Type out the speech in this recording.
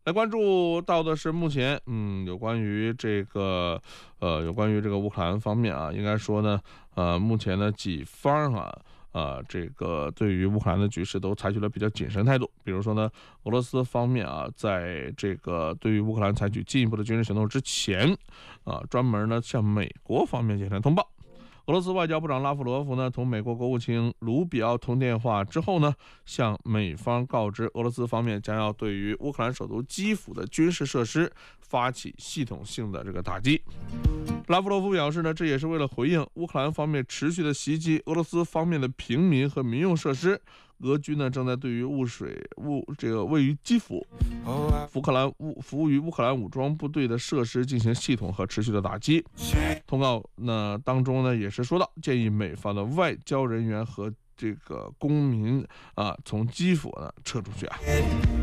来关注到的是目前，有关于这个，乌克兰方面啊，应该说呢，目前的几方啊，这个对于乌克兰的局势都采取了比较谨慎态度。比如说呢，俄罗斯方面啊，在这个对于乌克兰采取进一步的军事行动之前，专门呢向美国方面进行通报。俄罗斯外交部长拉夫罗夫呢，同美国国务卿卢比奥通电话之后呢，向美方告知俄罗斯方面将要对于乌克兰首都基辅的军事设施发起系统性的这个打击。拉夫罗夫表示呢，这也是为了回应乌克兰方面持续的袭击俄罗斯方面的平民和民用设施。俄军呢正在对于位于基辅、服务于乌克兰武装部队的设施进行系统和持续的打击。通告呢当中呢也是说到，建议美方的外交人员和这个公民从基辅呢撤出去啊。